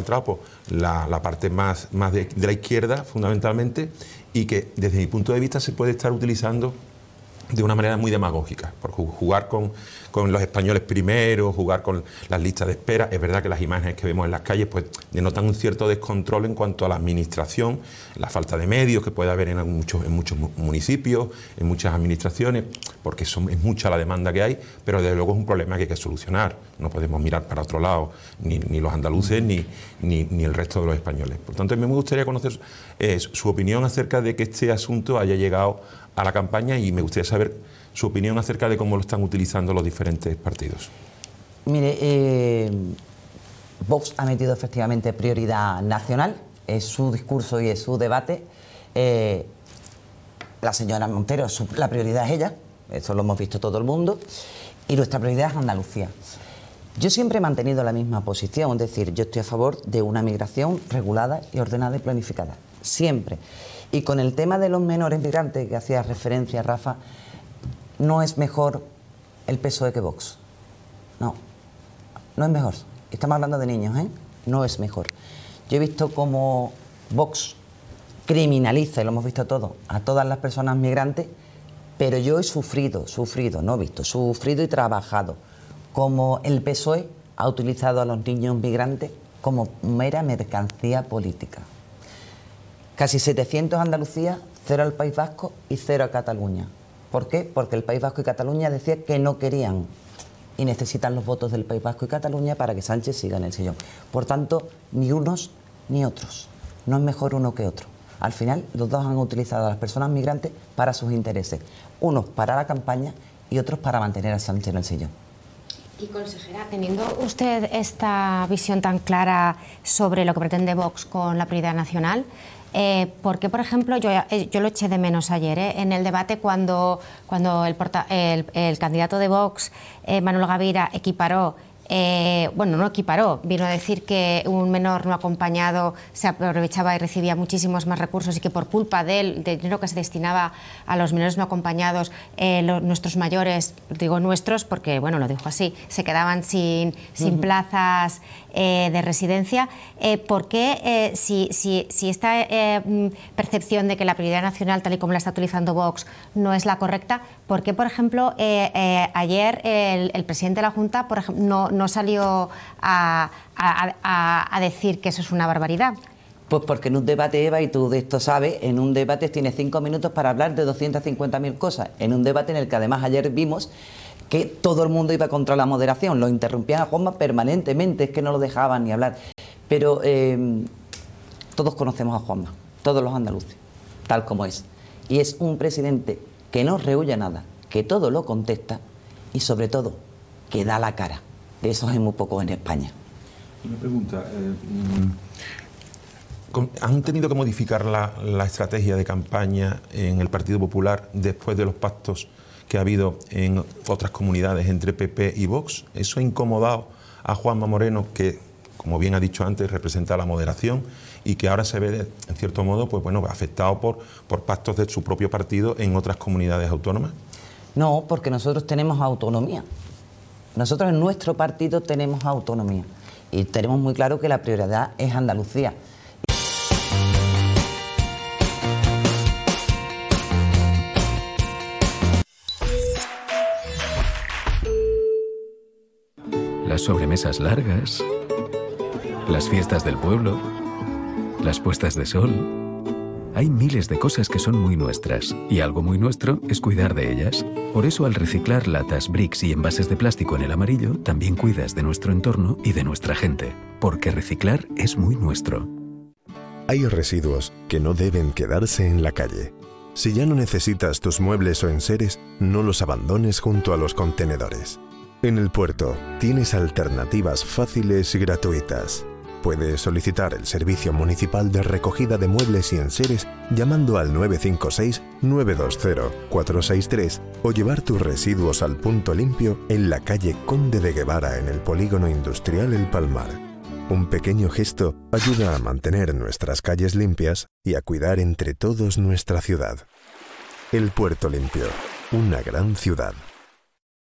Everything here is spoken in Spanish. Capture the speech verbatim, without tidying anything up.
entrado pues, la, la parte más, más de, de la izquierda, fundamentalmente, y que desde mi punto de vista se puede estar utilizando de una manera muy demagógica, por jugar con, con los españoles primero, jugar con las listas de espera. Es verdad que las imágenes que vemos en las calles pues denotan un cierto descontrol en cuanto a la administración, la falta de medios que puede haber en muchos, en muchos municipios, en muchas administraciones, porque son, es mucha la demanda que hay, pero desde luego es un problema que hay que solucionar. No podemos mirar para otro lado, ni, ni los andaluces ni, ni, ni el resto de los españoles. Por tanto, a mí me gustaría conocer eh, su opinión acerca de que este asunto haya llegado a la campaña, y me gustaría saber su opinión acerca de cómo lo están utilizando los diferentes partidos. Mire, eh, Vox ha metido efectivamente prioridad nacional, es su discurso y es su debate. Eh, la señora Montero, su, la prioridad es ella, eso lo hemos visto todo el mundo, y nuestra prioridad es Andalucía. Yo siempre he mantenido la misma posición, es decir, yo estoy a favor de una migración regulada y ordenada y planificada, siempre. Y con el tema de los menores migrantes que hacía referencia Rafa, no es mejor el P S O E que Vox. No, no es mejor. Estamos hablando de niños, ¿eh? No es mejor. Yo he visto cómo Vox criminaliza, y lo hemos visto todo, a todas las personas migrantes, pero yo he sufrido, sufrido, no he visto, sufrido y trabajado como el P S O E ha utilizado a los niños migrantes como mera mercancía política. Casi setecientos a Andalucía, cero al País Vasco y cero a Cataluña. ¿Por qué? Porque el País Vasco y Cataluña decían que no querían y necesitan los votos del País Vasco y Cataluña para que Sánchez siga en el sillón. Por tanto, ni unos ni otros. No es mejor uno que otro. Al final, los dos han utilizado a las personas migrantes para sus intereses. Unos para la campaña y otros para mantener a Sánchez en el sillón. Y consejera, teniendo usted esta visión tan clara sobre lo que pretende Vox con la prioridad nacional, Eh, ¿por qué, por ejemplo, yo, yo lo eché de menos ayer, eh, en el debate cuando, cuando el, porta, el, el candidato de Vox, eh, Manuel Gavira, equiparó, eh, bueno, no equiparó, vino a decir que un menor no acompañado se aprovechaba y recibía muchísimos más recursos y que por culpa del, del dinero que se destinaba a los menores no acompañados, eh, los, nuestros mayores, digo nuestros porque, bueno, lo dijo así, se quedaban sin, sin uh-huh. plazas eh, de residencia. Eh, ¿Por qué, eh, si, si, si esta eh, percepción de que la prioridad nacional, tal y como la está utilizando Vox, no es la correcta, por qué, por ejemplo, eh, eh, ayer el, el presidente de la Junta, por ejemplo, no, no salió a, a, a, a decir que eso es una barbaridad? Pues porque en un debate, Eva, y tú de esto sabes, en un debate tienes cinco minutos para hablar de doscientas cincuenta mil cosas. En un debate en el que además ayer vimos que todo el mundo iba contra la moderación, lo interrumpían a Juanma permanentemente, es que no lo dejaban ni hablar. Pero eh, todos conocemos a Juanma, todos los andaluces, tal como es. Y es un presidente que no rehúye nada, que todo lo contesta y sobre todo que da la cara. De eso hay muy poco en España. Una pregunta. Eh, ¿Han tenido que modificar la, la estrategia de campaña en el Partido Popular después de los pactos que ha habido en otras comunidades entre P P y Vox? ¿Eso ha incomodado a Juanma Moreno, que, como bien ha dicho antes, representa la moderación y que ahora se ve, en cierto modo, pues bueno, afectado por, por pactos de su propio partido en otras comunidades autónomas? No, porque nosotros tenemos autonomía. Nosotros en nuestro partido tenemos autonomía y tenemos muy claro que la prioridad es Andalucía. Las sobremesas largas, las fiestas del pueblo, las puestas de sol. Hay miles de cosas que son muy nuestras, y algo muy nuestro es cuidar de ellas. Por eso, al reciclar latas, bricks y envases de plástico en el amarillo, también cuidas de nuestro entorno y de nuestra gente. Porque reciclar es muy nuestro. Hay residuos que no deben quedarse en la calle. Si ya no necesitas tus muebles o enseres, no los abandones junto a los contenedores. En el puerto tienes alternativas fáciles y gratuitas. Puedes solicitar el servicio municipal de recogida de muebles y enseres llamando al nueve cinco seis, nueve dos cero, cuatro seis tres o llevar tus residuos al punto limpio en la calle Conde de Guevara en el Polígono Industrial El Palmar. Un pequeño gesto ayuda a mantener nuestras calles limpias y a cuidar entre todos nuestra ciudad. El Puerto Limpio, una gran ciudad.